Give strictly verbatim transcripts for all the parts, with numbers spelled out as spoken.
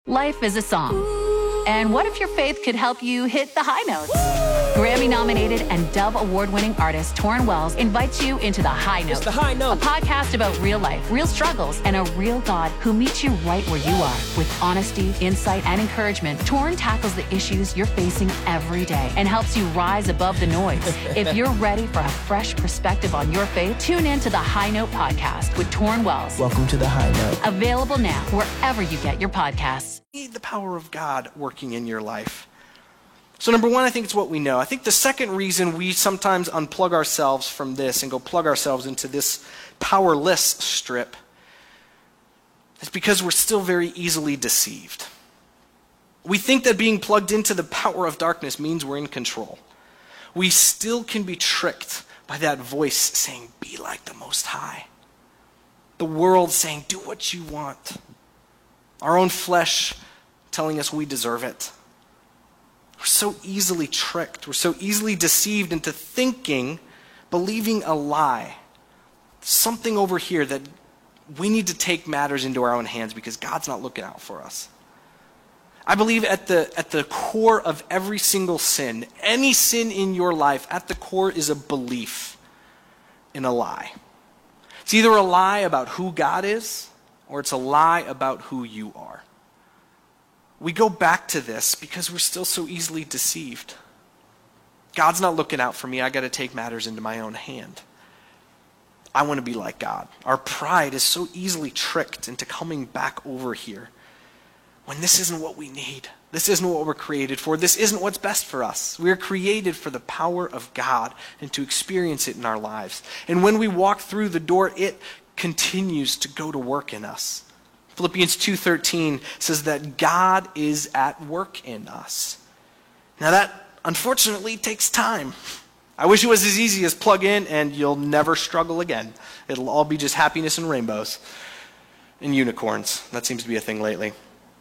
Life is a song. And what if your faith could help you hit the high notes? Grammy-nominated and Dove Award-winning artist Torrin Wells invites you into The High Note. It's The High Note. A podcast about real life, real struggles, and a real God who meets you right where you are. With honesty, insight, and encouragement, Torrin tackles the issues you're facing every day and helps you rise above the noise. If you're ready for a fresh perspective on your faith, tune in to The High Note podcast with Torrin Wells. Welcome to The High Note. Available now wherever you get your podcasts. Need the power of God working in your life. So number one, I think it's what we know. I think the second reason we sometimes unplug ourselves from this and go plug ourselves into this powerless strip is because we're still very easily deceived. We think that being plugged into the power of darkness means we're in control. We still can be tricked by that voice saying, be like the Most High. The world saying, do what you want. Our own flesh telling us we deserve it. We're so easily tricked. We're so easily deceived into thinking, believing a lie. Something over here that we need to take matters into our own hands because God's not looking out for us. I believe at the, at the core of every single sin, any sin in your life, at the core is a belief in a lie. It's either a lie about who God is, or it's a lie about who you are. We go back to this because we're still so easily deceived. God's not looking out for me. I got to take matters into my own hand. I want to be like God. Our pride is so easily tricked into coming back over here when this isn't what we need. This isn't what we're created for. This isn't what's best for us. We are created for the power of God and to experience it in our lives. And when we walk through the door, it continues to go to work in us. Philippians two thirteen says that God is at work in us. Now that, unfortunately, takes time. I wish it was as easy as plug in and you'll never struggle again. It'll all be just happiness and rainbows and unicorns. That seems to be a thing lately.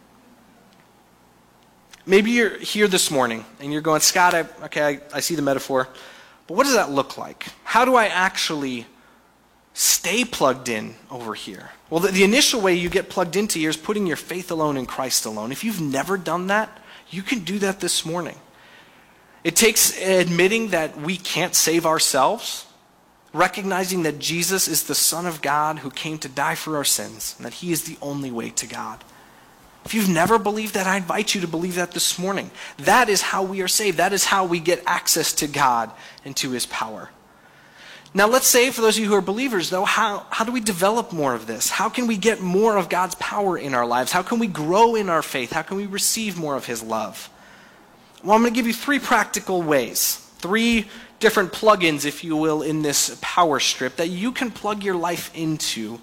Maybe you're here this morning and you're going, Scott, I, okay, I, I see the metaphor, but what does that look like? How do I actually stay plugged in over here? Well, the, the initial way you get plugged into here is putting your faith alone in Christ alone. If you've never done that, you can do that this morning. It takes admitting that we can't save ourselves, recognizing that Jesus is the Son of God who came to die for our sins, and that he is the only way to God. If you've never believed that, I invite you to believe that this morning. That is how we are saved. That is how we get access to God and to his power. Now let's say, for those of you who are believers, though, how, how do we develop more of this? How can we get more of God's power in our lives? How can we grow in our faith? How can we receive more of his love? Well, I'm going to give you three practical ways, three different plugins, if you will, in this power strip that you can plug your life into,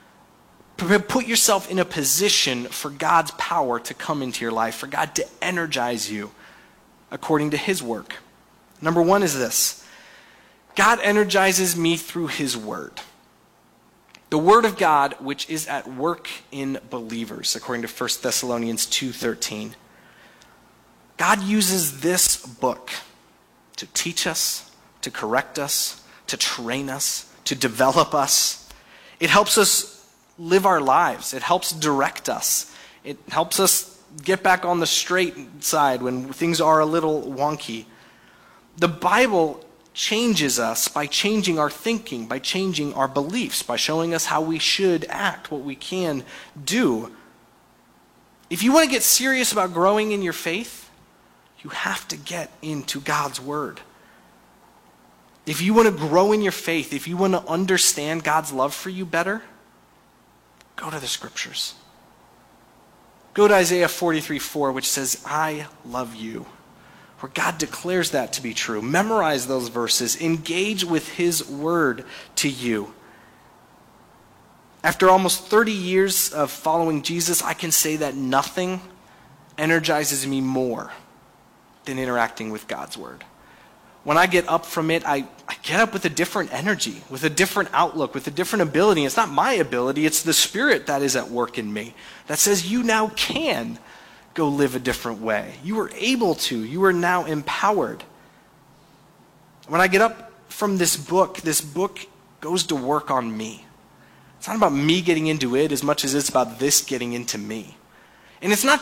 put yourself in a position for God's power to come into your life, for God to energize you according to his work. Number one is this. God energizes me through his word. The word of God, which is at work in believers, according to First Thessalonians two thirteen. God uses this book to teach us, to correct us, to train us, to develop us. It helps us live our lives. It helps direct us. It helps us get back on the straight side when things are a little wonky. The Bible changes us by changing our thinking, by changing our beliefs, by showing us how we should act, what we can do. If you want to get serious about growing in your faith, you have to get into God's word. If you want to grow in your faith, if you want to understand God's love for you better, go to the scriptures. Go to Isaiah forty-three four, which says, I love you. Where God declares that to be true. Memorize those verses. Engage with his word to you. After almost thirty years of following Jesus, I can say that nothing energizes me more than interacting with God's word. When I get up from it, I, I get up with a different energy, with a different outlook, with a different ability. It's not my ability, it's the Spirit that is at work in me that says you now can go live a different way. You are able to. You are now empowered. When I get up from this book, this book goes to work on me. It's not about me getting into it as much as it's about this getting into me. And it's not